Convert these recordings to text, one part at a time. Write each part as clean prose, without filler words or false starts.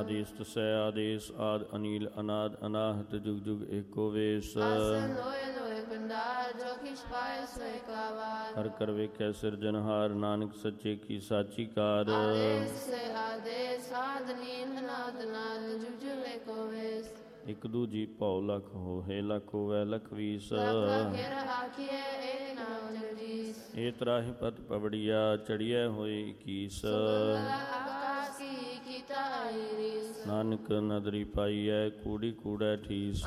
ਆਦੇਸ ਤਸੈ ਆਦੇਸ ਆਦ ਅਨੀਲ ਅਨਾਦ ਅਨਾਹਤ ਜੁਗ ਜੁਗ ਏਕੋ ਵੇਸ ਹਰ ਕਰ ਵੇਖੈ ਸਿਰਜਨਹਾਰ ਨਾਨਕ ਸੱਚੇ ਕੀ ਸਾਚੀ ਕਾਰ ਇਕ ਦੂਜੀ ਭਉ ਲਖ ਹੋਏ ਲਖ ਹੋਵੈ ਲਖ ਵੀਸ ਏ ਤਰਾਹਿ ਪਤ ਪਵੜੀਆ ਚੜੀਐ ਹੋਏ ਇਕੀਸ ਨਾਨਕ ਨਦਰੀ ਪਾਈਐ ਕੂੜੀ ਕੂੜੈ ਠੀਸ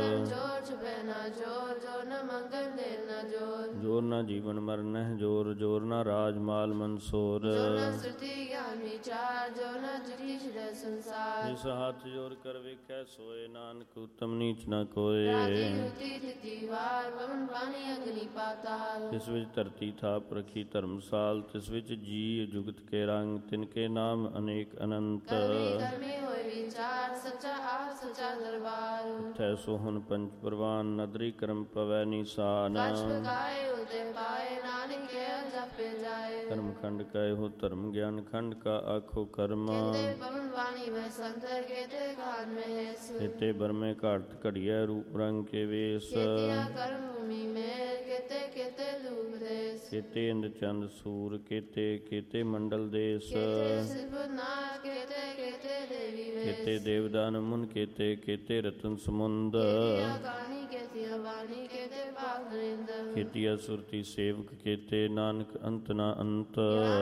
ਜੋਰ ਨਾ ਜੀਵਨ ਮਰਨਹਿ ਜੋਰ ਜੋਰ ਨਾ ਰਾਜ ਮਾਲ ਮਨਸੋਰ ਜਿਸ ਹੱਥ ਜੋਰ ਕਰ ਵੇਖੈ ਸੋਏ ਨਾਨਕ ਉਤਮ ਨੀਚ ਨਾ ਕੋਏ ਤਿਸ ਵਿੱਚ ਧਰਤੀ ਥਾਪ ਰਖੀ ਧਰਮਸਾਲ ਤਿਸ ਵਿੱਚ ਜੀ ਜੁਗਤ ਕੇ ਰੰਗ ਤਿਨਕੇ ਨਾਮ ਅਨੇਕ ਅਨੰਤ ਇਥੈ ਸੋਹਨ ਪੰਚ ਪ੍ਰਵਾਨ ਨਦਰੀ ਕਰਮ ਪਵੈ ਨੀਸਾਨ ਕਰਮ ਖੰਡ ਕੈ ਹੋ ਧਰਮ ਗਿਆਨ ਖੰਡ ਕਾ ਆਖੋ ਕਰਮ ਇਤੇ ਬਰਮੇ ਘਾਟ ਘੜੀਐ ਰੂਪ ਰੰਗ ਕੇ ਵੇਸ ਕੇਤੇ ਇੰਦ ਚੰਦ ਸੂਰ ਕੇਤੇ ਕੇਤੇ ਮੰਡਲ ਦੇਸ ਕੇਤੇ ਦੇਵਦਾਨ ਮੁਨ ਕੇਤੇ ਕੇਤੇ ਰਤਨ ਸਮੁੰਦ ਕੇਤੀਆ ਸੁਰਤੀ ਸੇਵਕ ਕੇਤੇ ਨਾਨਕ ਅੰਤ ਨਾ ਅੰਤ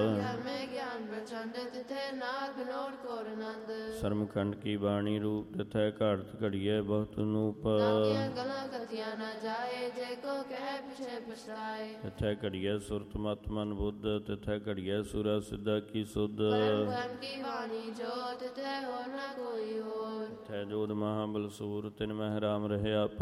ਸਰਮ ਖੰਡ ਕੀ ਬਾਣੀ ਰੂਪ ਤਥੈ ਘਾਟ ਘੜੀਐ ਬਹੁਤ ਨੂਪ ਤਥੈ ਘੜੀਐ ਸੁਰਤ ਮਤ ਮਨ ਬੁੱਧ ਤਥੈ ਘੜੀਐ ਸੁਰਾ ਸਿੱਧਾ ਕੀ ਸੁਧ ਤਥੈ ਜੋਧ ਮਹਾਬਲ ਸੂਰ ਤਿਨ ਮਹਿ ਰਾਮ ਰਹਿਆ